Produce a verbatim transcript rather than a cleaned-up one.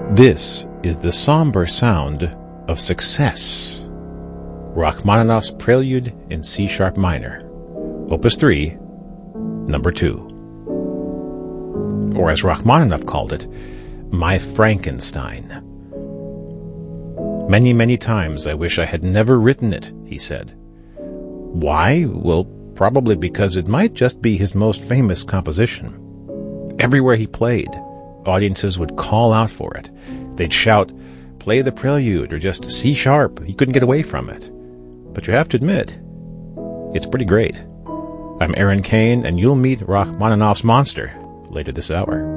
This is the somber sound of success. Rachmaninoff's Prelude in C-sharp minor, Opus three, number two. Or as Rachmaninoff called it, my Frankenstein. Many, many times I wish I had never written it, he said. Why? Well, probably because it might just be his most famous composition. Everywhere he played, audiences would call out for it. They'd shout, play the Prelude, or just C-sharp. He couldn't get away from it. But you have to admit, it's pretty great. I'm Aaron Kane, and you'll meet Rachmaninoff's monster later this hour.